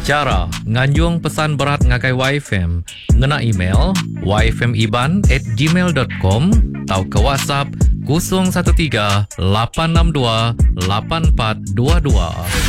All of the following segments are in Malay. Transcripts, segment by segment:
Cara nganjung pesan berat ngagai YFM ngena email yfmiban@gmail.com atau ke WhatsApp 013 862 8422.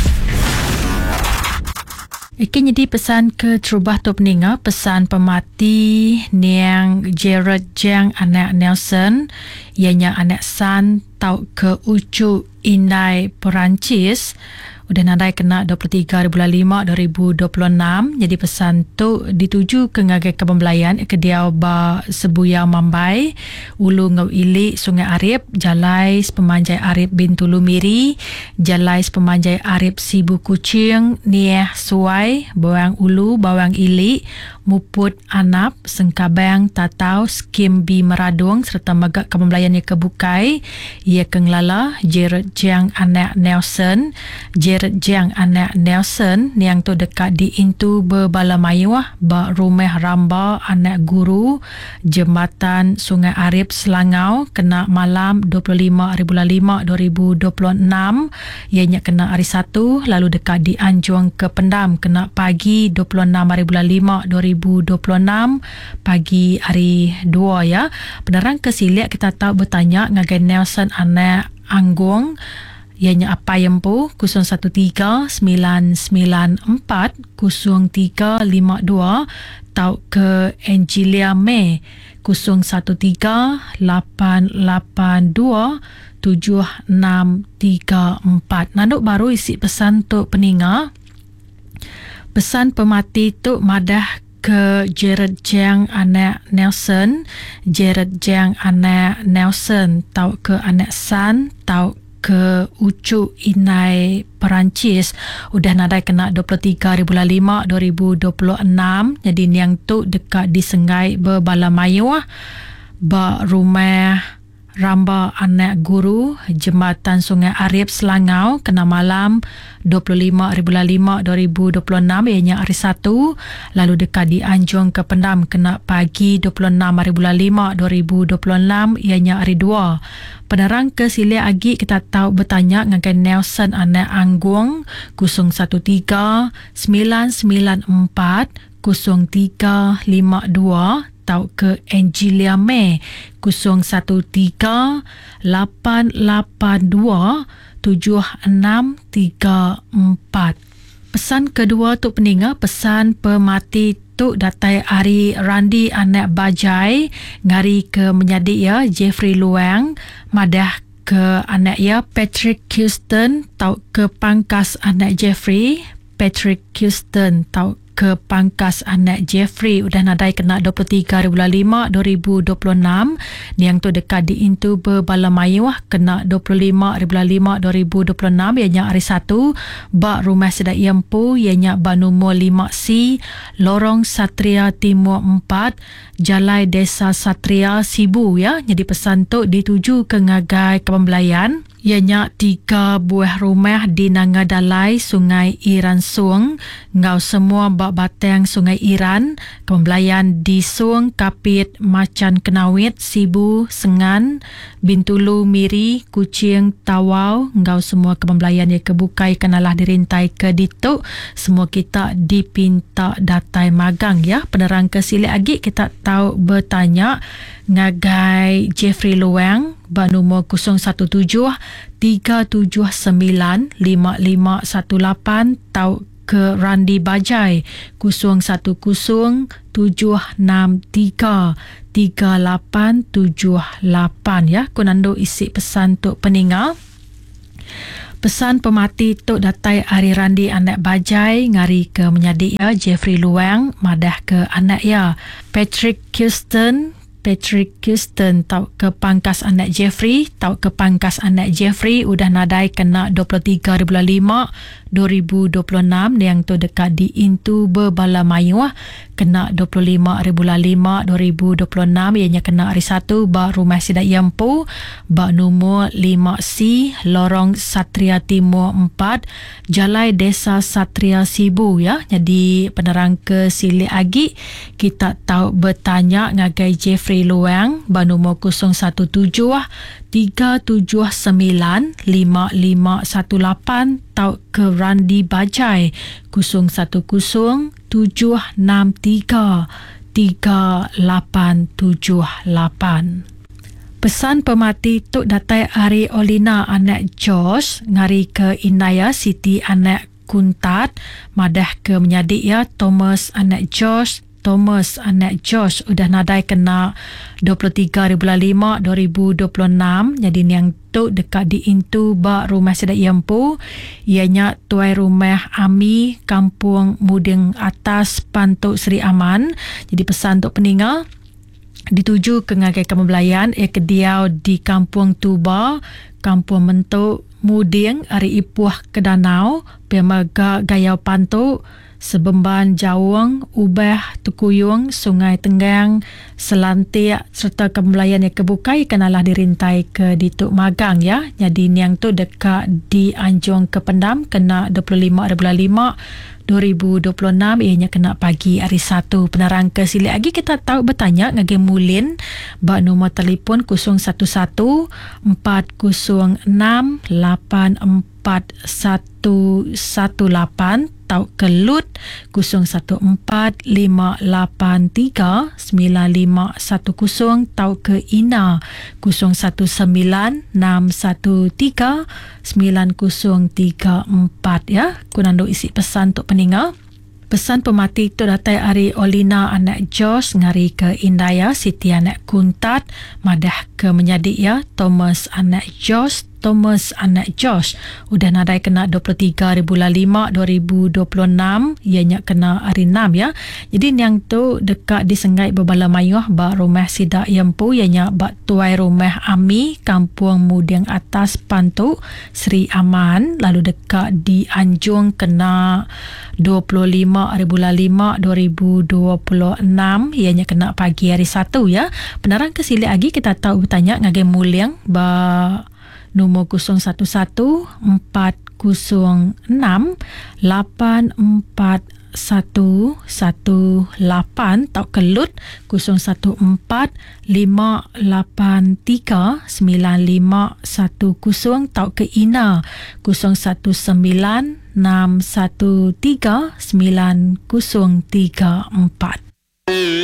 Ikan jadi pesan ke terubah tu peninga, pesan pemati niang Jared Jiang anak Nelson, ianya anak San tau ke Ucu Indai Perancis. Udah nadai kena 23 bulan 5 2026. Jadi pesan tu dituju ke ngagai kebembelayan ke dia ba Sebuya Mambai, Ulu Ngau Ili Sungai Arif, Jalai Pemanjai Arif Bintulu Miri, Jalai Pemanjai Arif Sibu Kucing, Nieh Suai, Bawang Ulu, Bawang Ili, Muput Anap, Sengkabang, Tatau, Skim Bi Meradung serta magak kebembelayan yang kebukai. Ia kenglala Jared Jiang anak Nelson, Jared Jiang anak Nelson yang tu dekat di Intu Berbala Mayuah ba Rumah Ramba anak guru Jembatan Sungai Arif Selangau kena malam 25 bulan 5 2026. Ianya kena hari 1, lalu dekat di Anjuang ke Pendam kena pagi 26 bulan 5 2026 pagi hari 2 ya. Penerang kesiliak kita tahu bertanya ngagai Nelson anak Anggung, ianya apa yang pu 0139940352 tau ke Angelia May 0138827634. Nanduk baru isi pesan tu peninga. Pesan pemati tu madah ke Jared Jiang anak Nelson, Jared Jiang anak Nelson tau ke anak San tau ke Ucu Inai Perancis. Udah nadai kena 23 bulan 5 2026. Jadi niang tu dekat di Sengai Berbala Mayuah ba Rumah Ramba anak guru Jembatan Sungai Arif Selangau kena malam 25 bulan 5 2026 ianya hari 1, lalu dekat di Anjuang ke Pendam kena pagi 26 bulan 5 2026 ianya hari 2. Penerang ke Silia Agi kita tahu bertanya ngagai Nelson anak Anggung 0139940352 tau ke Angelia May 0138827634. Pesan kedua tu peninga, pesan pemati tu datai hari Randi anak Bajai ngari ke menyadik ya Jeffrey Luang madah ke anak ya Patrick Houston tau ke pangkas anak Jeffrey, Patrick Houston tau ke pangkas anak Jeffrey. Udah nadai kena 23 bulan 5 2026. Yang tu dekat di Intu Berbala Mayuah kena 25 bulan 5 2026 ianya hari 1 ba Rumah Sedai Empu ianya ba nombor 5C Lorong Satria Timur 4 Jalai Desa Satria Sibu ya. Jadi pesan tu dituju ke ngagai kebembelayan. Ianya 3 buah rumah di Nangadalai Sungai Iran Suang, ngau semua bak batang Sungai Iran, kebembelayan di Suang Kapit Macan Kenawit Sibu Sengan Bintulu Miri Kucing Tawau, ngau semua kebembelayan yang kebukai kenalah dirintai ke dituk. Semua kita dipinta datai magang ya. Penerang ke Silik Agi kita tahu bertanya ngagai Jeffrey Luang ba nombor 017-379-5518 tau ke Randi Bajai 0107633878 ya. Kunando isi pesan tu peninga. Pesan pemati tu datai Ari Randi anak Bajai ngari ke menyadik ya Jeffrey Luang madah ke anak ya Patrick Houston tau ke pangkas anak Jeffrey, udah nadai kena 23 bulan 5 2026 yang tu dekat di Intu Berbala Mayuah kena 25 bulan 5 2026 ianya kena hari 1 ba Rumah Sedai Empu ba nombor 5C Lorong Satria Timur 4 Jalai Desa Satria Sibu ya. Jadi penerang ke Silik Agi kita tahu bertanya ngagai Jeffrey Luang ba nombor 017-379-5518 tau ke Randi Bajai 0117633878. Pesan pemati Tok Datai Ari Olina anak Josh ngari ke Inaya Siti anak Kuntat madah ke menyadik ya Thomas anak Josh udah nadai kena 23 bulan 5 2026. Jadi yang tu dekat di Intu bak rumah sedak Yempu ianya tuai rumah Ami Kampung Muding Atas Pantuk Seri Aman. Jadi pesan untuk peninggal dituju ke ngagai Kamabelayan kediau di Kampung Tuba Kampung Mentuk Muding Ari Ipuah ke Danau Pemaga Gayau Pantuk Sebemban Jawang Ubah Tukuyung Sungai Tenggang Selantik serta Kamabelayan yang kebukai kenalah dirintai ke Dituk Magang ya. Jadi yang tu dekat di Anjung ke Pendam kena 25 bulan 5 2026 ianya kena pagi hari 1. Penerang ke sili lagi kita tahu bertanya ngagi Mulin bak nombor telefon 0114568418 tau kelut 0145839510 tau ke Ina 0196139034 ya. Kunando isi pesan untuk peninggal. Pesan pemati Tok Datai Ari Olina anak Josh ngari ke Indaya Siti anak Kuntat madah ke menyadik ya Thomas anak Josh udah nadai kena 23 bulan 5 2026 ianya kena hari 6 ya. Jadi yang tu dekat di Sengai Bebala Mayuh bak rumah Sidak Yempu ianya bak tuai rumah Ami Kampung Muding Atas Pantuk Seri Aman. Lalu dekat di Anjung kena 25 bulan 5 2026 ianya kena pagi hari 1 ya. Penerang ke sili lagi kita tahu bertanya ngagai Muliang ba nombor 0114568418 tau kelut 0145839510 tau ke Ina 0196139034.